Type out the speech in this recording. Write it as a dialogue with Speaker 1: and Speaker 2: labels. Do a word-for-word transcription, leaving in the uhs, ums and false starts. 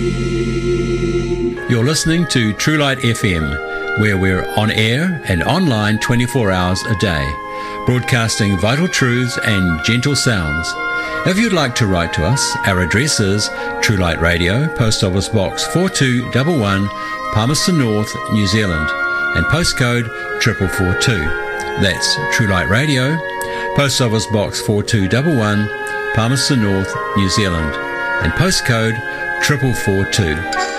Speaker 1: You're listening to True Light F M, where we're on air and online twenty-four hours a day, broadcasting vital truths and gentle sounds. If you'd like to write to us, our address is True Light Radio, Post Office Box four two one one, Palmerston North, New Zealand, and postcode triple four two. That's True Light Radio, Post Office Box four two one one, Palmerston North, New Zealand, and postcode triple four two.